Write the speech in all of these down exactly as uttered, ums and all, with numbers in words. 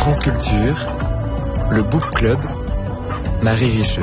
France Culture, le Book Club, Marie Richeux.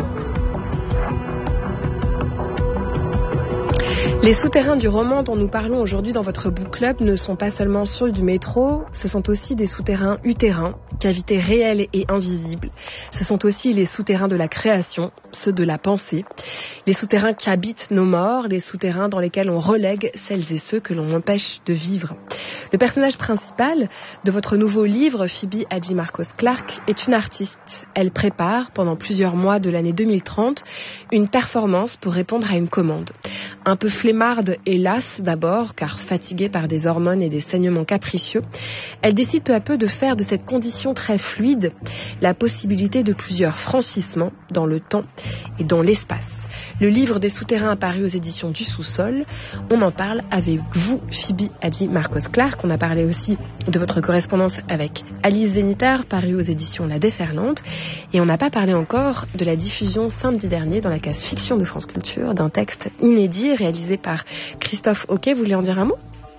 Les souterrains du roman dont nous parlons aujourd'hui dans votre book club ne sont pas seulement ceux du métro, ce sont aussi des souterrains utérins, cavités réelles et invisibles. Ce sont aussi les souterrains de la création, ceux de la pensée. Les souterrains qui habitent nos morts, les souterrains dans lesquels on relègue celles et ceux que l'on empêche de vivre. Le personnage principal de votre nouveau livre, Phoebe Hadjimarkos-Clarke, est une artiste. Elle prépare, pendant plusieurs mois de l'année deux mille trente, une performance pour répondre à une commande. Un peu flemmarde et lasse d'abord, car fatiguée par des hormones et des saignements capricieux, elle décide peu à peu de faire de cette condition très fluide la possibilité de plusieurs franchissements dans le temps et dans l'espace. Le livre des souterrains apparu aux éditions du Sous-Sol, on en parle avec vous, Phoebe Hadjimarkos-Clarke. On a parlé aussi de votre correspondance avec Alice Zéniter, parue aux éditions La Déferlante. Et on n'a pas parlé encore de la diffusion samedi dernier dans la case fiction de France Culture d'un texte inédit réalisé par Christophe Hoquet. Vous voulez en dire un mot ?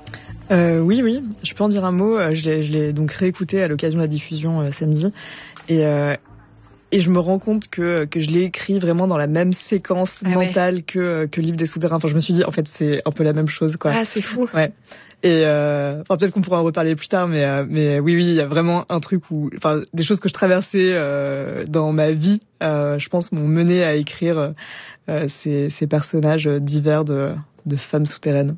Euh, oui, oui, je peux en dire un mot. Je l'ai, je l'ai donc réécouté à l'occasion de la diffusion euh, samedi. Et, euh, et je me rends compte que, que je l'ai écrit vraiment dans la même séquence ah mentale ouais. que, que le livre des souterrains. Enfin, je me suis dit, en fait, c'est un peu la même chose, quoi. Ah, c'est fou. Ouais. Et euh, enfin, peut-être qu'on pourra en reparler plus tard, mais, euh, mais oui, oui, il y a vraiment un truc où, enfin, des choses que je traversais euh, dans ma vie, euh, je pense, m'ont mené à écrire euh, ces, ces personnages divers de, de femmes souterraines.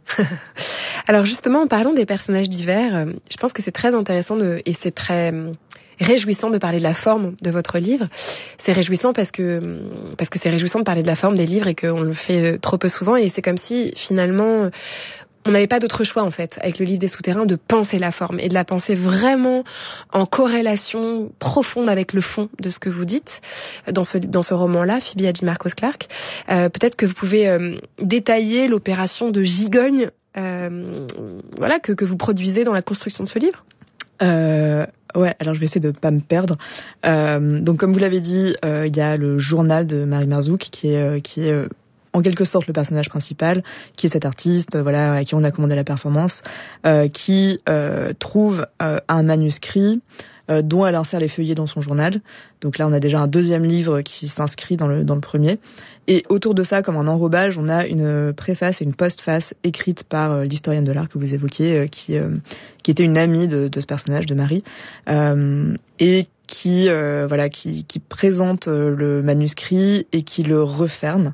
Alors justement, parlons des personnages divers. Je pense que c'est très intéressant de, et c'est très réjouissant de parler de la forme de votre livre. C'est réjouissant parce que parce que c'est réjouissant de parler de la forme des livres et qu'on le fait trop peu souvent. Et c'est comme si finalement on n'avait pas d'autre choix en fait avec le livre des souterrains de penser la forme et de la penser vraiment en corrélation profonde avec le fond de ce que vous dites dans ce dans ce roman-là, Phoebe Hadjimarkos-Clarke. Euh, peut-être que vous pouvez euh, détailler l'opération de gigogne. Euh, voilà que que vous produisez dans la construction de ce livre. Euh, ouais, alors je vais essayer de pas me perdre. Euh, donc comme vous l'avez dit, euh, il y a le journal de Marie Marzouk qui est euh, qui est euh, en quelque sorte le personnage principal, qui est cet artiste, euh, voilà, à qui on a commandé la performance, euh, qui euh, trouve euh, un manuscrit euh, dont elle insère les feuillets dans son journal. Donc là, on a déjà un deuxième livre qui s'inscrit dans le dans le premier. Et autour de ça, comme un enrobage, on a une préface et une postface écrite par euh, l'historienne de l'art que vous évoquiez, euh, qui euh, qui était une amie de, de ce personnage, de Marie, euh, et qui euh, voilà, qui qui présente euh, le manuscrit et qui le referme.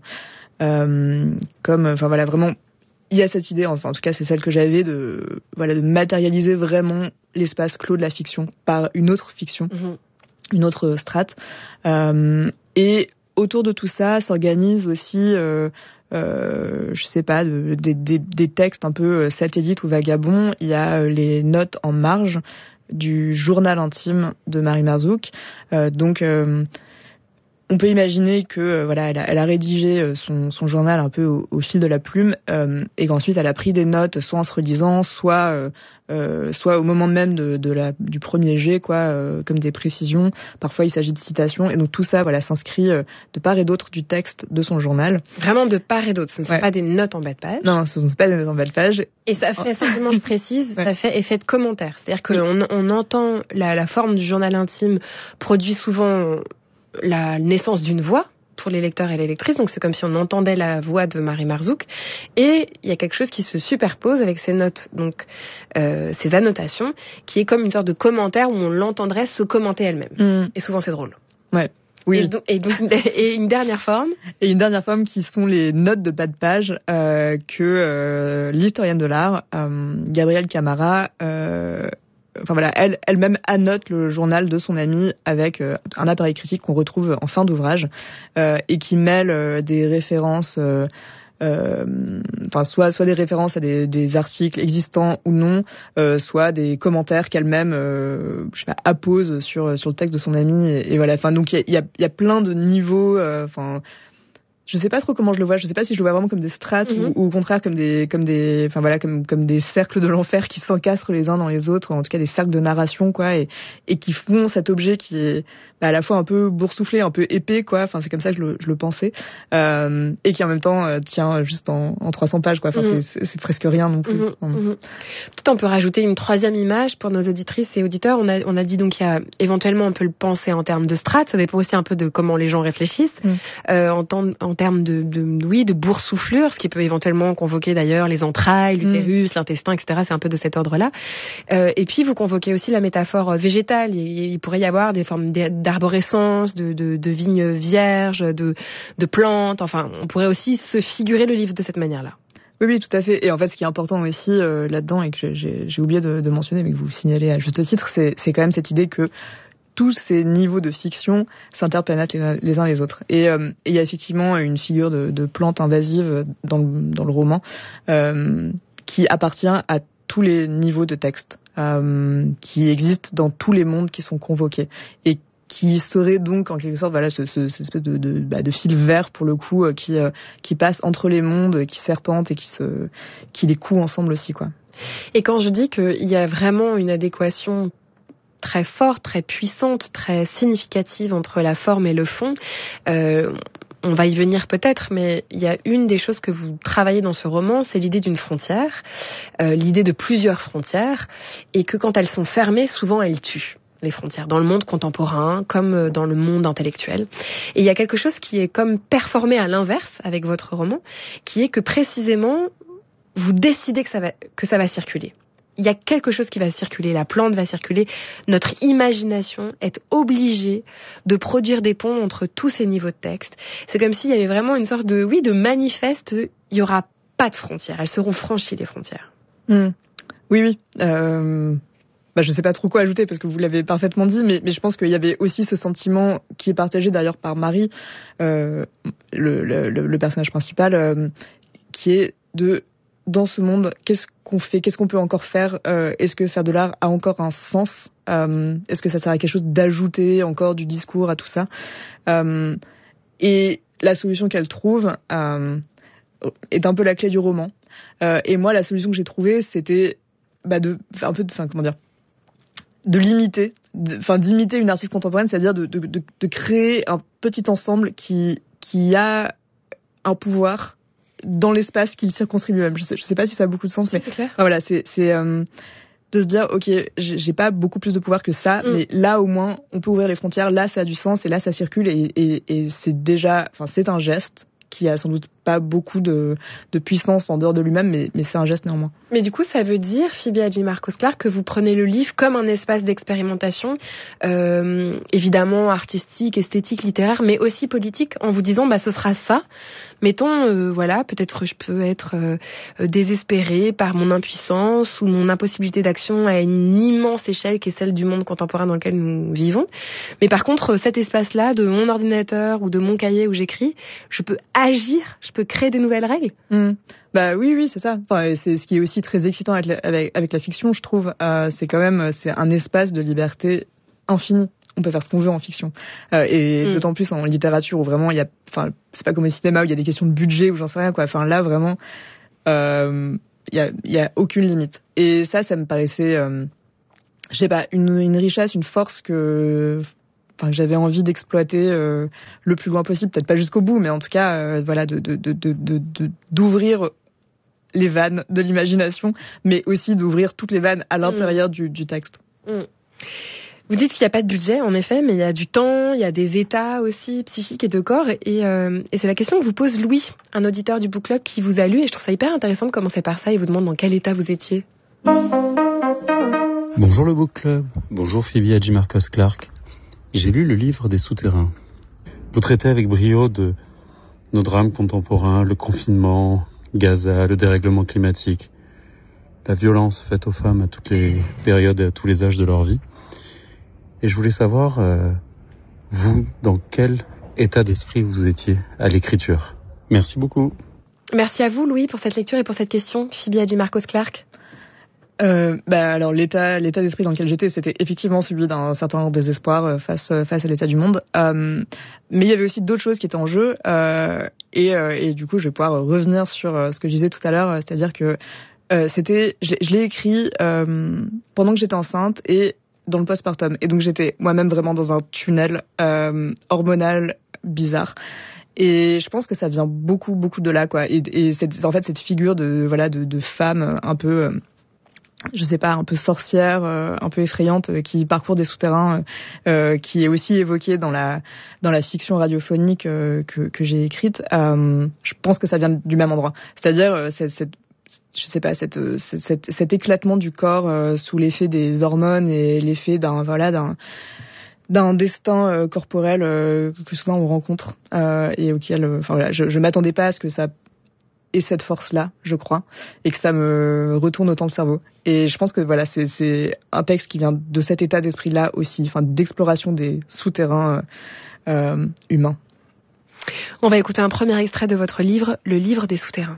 Euh, comme, enfin voilà, vraiment, il y a cette idée, enfin en tout cas c'est celle que j'avais de, voilà, de matérialiser vraiment l'espace clos de la fiction par une autre fiction, mmh. une autre strate. Euh, et autour de tout ça s'organise aussi, euh, euh, je sais pas, de, de, de, des textes un peu satellites ou vagabonds. Il y a les notes en marge du journal intime de Marie Marzouk. Euh, donc euh, on peut imaginer que euh, voilà, elle a, elle a rédigé son, son journal un peu au, au fil de la plume euh, et qu'ensuite elle a pris des notes, soit en se relisant, soit euh, euh, soit au moment même de, de la du premier jet, quoi, euh, comme des précisions. Parfois il s'agit de citations et donc tout ça, voilà, s'inscrit euh, de part et d'autre du texte de son journal. Vraiment de part et d'autre. Ce ne sont ouais. pas des notes en bas de page. Non, ce ne sont pas des notes en bas de page. Et ça fait simplement, je précise, ouais. ça fait effet de commentaire. C'est-à-dire qu'on oui. on entend la, la forme du journal intime produit souvent la naissance d'une voix pour les lecteurs et les lectrices, donc c'est comme si on entendait la voix de Marie Marzouk, et il y a quelque chose qui se superpose avec ces notes, donc euh, ces annotations, qui est comme une sorte de commentaire où on l'entendrait se commenter elle-même. Mmh. Et souvent c'est drôle. Ouais. Oui. Et, donc, et, donc, et une dernière forme. Et une dernière forme qui sont les notes de bas de page euh, que euh, l'historienne de l'art, euh, Gabrielle Camara, euh, Enfin voilà, elle, elle-même annote le journal de son amie avec euh, un appareil critique qu'on retrouve en fin d'ouvrage euh, et qui mêle euh, des références, euh, euh, enfin soit soit des références à des, des articles existants ou non, euh, soit des commentaires qu'elle-même, euh, je sais pas, appose sur sur le texte de son amie et, et voilà. Enfin donc il y a il y a, y a plein de niveaux, enfin. Euh, je sais pas trop comment je le vois. Je sais pas si je le vois vraiment comme des strates mm-hmm. ou, ou au contraire comme des, comme des, enfin voilà, comme comme des cercles de l'enfer qui s'encastrent les uns dans les autres, en tout cas des cercles de narration quoi, et et qui font cet objet qui est bah, à la fois un peu boursouflé, un peu épais quoi. Enfin c'est comme ça que je le, je le pensais, euh, et qui en même temps euh, tient juste en, en trois cents pages quoi. Enfin mm-hmm. c'est, c'est presque rien non plus. Mm-hmm. Mm-hmm. Peut-être on peut rajouter une troisième image pour nos auditrices et auditeurs. On a on a dit donc il y a éventuellement on peut le penser en termes de strates. Ça dépend aussi un peu de comment les gens réfléchissent. Mm. Euh, en, temps, en termes de, de oui de boursouflure, ce qui peut éventuellement convoquer d'ailleurs les entrailles, l'utérus, mmh. l'intestin, et cetera. C'est un peu de cet ordre-là. Euh, et puis vous convoquez aussi la métaphore végétale. Il, il pourrait y avoir des formes d'arborescence, de, de, de vignes vierges, de, de plantes. Enfin, on pourrait aussi se figurer le livre de cette manière-là. Oui, oui, tout à fait. Et en fait, ce qui est important aussi euh, là-dedans et que j'ai, j'ai oublié de, de mentionner, mais que vous signalez à juste titre, c'est, c'est quand même cette idée que tous ces niveaux de fiction s'interpénètrent les, les uns les autres. Et euh, il y a effectivement une figure de, de plante invasive dans le, dans le roman euh, qui appartient à tous les niveaux de texte, euh, qui existent dans tous les mondes qui sont convoqués et qui serait donc en quelque sorte voilà ce, ce cette espèce de de, bah, de fil vert pour le coup euh, qui euh, qui passe entre les mondes, qui serpente et qui se qui les coud ensemble aussi quoi. Et quand je dis qu'il y a vraiment une adéquation très forte, très puissante, très significative entre la forme et le fond. Euh, on va y venir peut-être, mais il y a une des choses que vous travaillez dans ce roman, c'est l'idée d'une frontière, euh, l'idée de plusieurs frontières, et que quand elles sont fermées, souvent elles tuent les frontières, dans le monde contemporain, comme dans le monde intellectuel. Et il y a quelque chose qui est comme performé à l'inverse avec votre roman, qui est que précisément, vous décidez que ça va, que ça va circuler. Il y a quelque chose qui va circuler, la plante va circuler, notre imagination est obligée de produire des ponts entre tous ces niveaux de texte. C'est comme s'il y avait vraiment une sorte de, oui, de manifeste, il n'y aura pas de frontières, elles seront franchies les frontières. Mmh. Oui, oui. Euh, bah, je ne sais pas trop quoi ajouter parce que vous l'avez parfaitement dit, mais, mais je pense qu'il y avait aussi ce sentiment qui est partagé d'ailleurs par Marie, euh, le, le, le personnage principal, euh, qui est de... dans ce monde, qu'est-ce qu'on fait, qu'est-ce qu'on peut encore faire, euh, est-ce que faire de l'art a encore un sens, euh, est-ce que ça sert à quelque chose d'ajouter encore du discours à tout ça, euh, et la solution qu'elle trouve euh, est un peu la clé du roman, euh, et moi la solution que j'ai trouvée c'était bah, de un peu de, enfin comment dire, de limiter, enfin d'imiter une artiste contemporaine, c'est-à-dire de, de, de, de créer un petit ensemble qui qui a un pouvoir dans l'espace qu'il circonscrit lui-même. Je sais, je sais pas si ça a beaucoup de sens, si, mais c'est clair. Enfin, voilà, c'est, c'est euh, de se dire, ok, j'ai, j'ai pas beaucoup plus de pouvoir que ça, mm. mais là au moins, on peut ouvrir les frontières. Là, ça a du sens et là, ça circule et, et, et c'est déjà, enfin, c'est un geste qui a sans doute pas beaucoup de, de puissance en dehors de lui-même, mais, mais c'est un geste néanmoins. Mais du coup, ça veut dire, Phoebe Hadjimarkos-Clarke, que vous prenez le livre comme un espace d'expérimentation, euh, évidemment artistique, esthétique, littéraire, mais aussi politique, en vous disant, bah, ce sera ça. Mettons, euh, voilà, peut-être je peux être euh, désespérée par mon impuissance ou mon impossibilité d'action à une immense échelle qui est celle du monde contemporain dans lequel nous vivons. Mais par contre, cet espace-là, de mon ordinateur ou de mon cahier où j'écris, je peux agir, je peux créer des nouvelles règles. Mmh. Bah oui, oui, c'est ça. Enfin, c'est ce qui est aussi très excitant avec la, avec, avec la fiction, je trouve. Euh, c'est quand même, c'est un espace de liberté infini. On peut faire ce qu'on veut en fiction, euh, et mmh. d'autant plus en littérature où vraiment il y a, enfin, c'est pas comme au cinéma où il y a des questions de budget ou j'en sais rien quoi. Enfin là vraiment, euh, il y a, il y a aucune limite. Et ça, ça me paraissait, euh, je sais pas, une, une richesse, une force que, enfin, que j'avais envie d'exploiter euh, le plus loin possible. Peut-être pas jusqu'au bout, mais en tout cas, euh, voilà, de, de, de, de, de, d'ouvrir les vannes de l'imagination, mais aussi d'ouvrir toutes les vannes à l'intérieur mmh. du, du texte. Mmh. Vous dites qu'il n'y a pas de budget, en effet, mais il y a du temps, il y a des états aussi psychiques et de corps. Et, euh, et c'est la question que vous pose Louis, un auditeur du Book Club qui vous a lu. Et je trouve ça hyper intéressant de commencer par ça. Il vous demande dans quel état vous étiez. Bonjour le Book Club. Bonjour Phoebe Hadjimarkos-Clarke. J'ai lu le livre des souterrains. Vous traitez avec brio de nos drames contemporains, le confinement, Gaza, le dérèglement climatique, la violence faite aux femmes à toutes les périodes et à tous les âges de leur vie. Et je voulais savoir, euh, vous, dans quel état d'esprit vous étiez à l'écriture. Merci beaucoup. Merci à vous, Louis, pour cette lecture et pour cette question. Phoebe Hadjimarkos-Clarke. Euh, bah alors l'état l'état d'esprit dans lequel j'étais, c'était effectivement celui d'un certain désespoir face face à l'état du monde. Euh, mais il y avait aussi d'autres choses qui étaient en jeu. Euh, Et, euh, et du coup, je vais pouvoir revenir sur euh, ce que je disais tout à l'heure, c'est-à-dire que euh, c'était, je, je l'ai écrit euh, pendant que j'étais enceinte et dans le postpartum. Et donc j'étais moi-même vraiment dans un tunnel euh, hormonal bizarre. Et je pense que ça vient beaucoup, beaucoup de là, quoi. Et, et cette, en fait, cette figure de voilà de, de femme un peu, euh, je sais pas, un peu sorcière, euh, un peu effrayante, euh, qui parcourt des souterrains, euh, qui est aussi évoquée dans la dans la fiction radiophonique euh, que que j'ai écrite. Euh, je pense que ça vient du même endroit. C'est-à-dire euh, cette, cette je sais pas, cette, cette, cet éclatement du corps euh, sous l'effet des hormones et l'effet d'un voilà d'un d'un destin euh, corporel euh, que souvent on rencontre euh, et auquel, enfin euh, voilà, je, je m'attendais pas à ce que ça ait cette force-là, je crois, et que ça me retourne autant le cerveau. Et je pense que voilà, c'est, c'est un texte qui vient de cet état d'esprit-là aussi, enfin d'exploration des souterrains euh, euh, humains. On va écouter un premier extrait de votre livre, Le Livre des souterrains.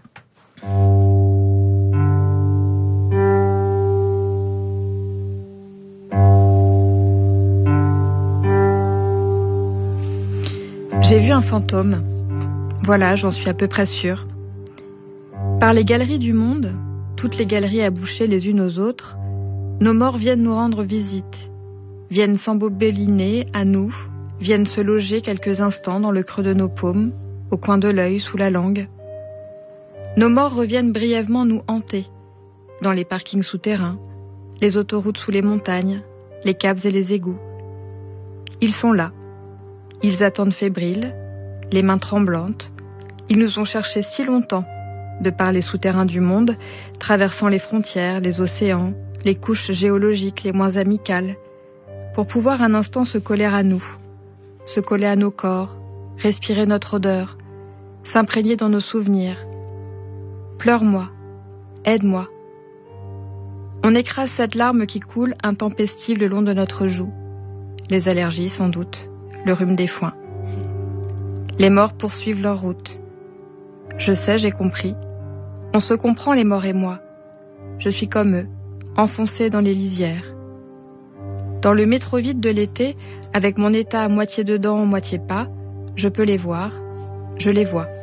J'ai vu un fantôme. Voilà, j'en suis à peu près sûre. Par les galeries du monde, toutes les galeries abouchées les unes aux autres, nos morts viennent nous rendre visite, viennent s'embobeliner à nous, viennent se loger quelques instants dans le creux de nos paumes, au coin de l'œil, sous la langue. Nos morts reviennent brièvement nous hanter, dans les parkings souterrains, les autoroutes sous les montagnes, les caves et les égouts. Ils sont là. Ils attendent fébriles, les mains tremblantes. Ils nous ont cherchés si longtemps, de par les souterrains du monde, traversant les frontières, les océans, les couches géologiques les moins amicales, pour pouvoir un instant se coller à nous, se coller à nos corps, respirer notre odeur, s'imprégner dans nos souvenirs. Pleure-moi, aide-moi. On écrase cette larme qui coule intempestive le long de notre joue. Les allergies, sans doute. Le rhume des foins. Les morts poursuivent leur route. Je sais, j'ai compris. On se comprend, les morts et moi. Je suis comme eux, enfoncée dans les lisières. Dans le métro vide de l'été, avec mon état à moitié dedans, moitié pas, je peux les voir, je les vois.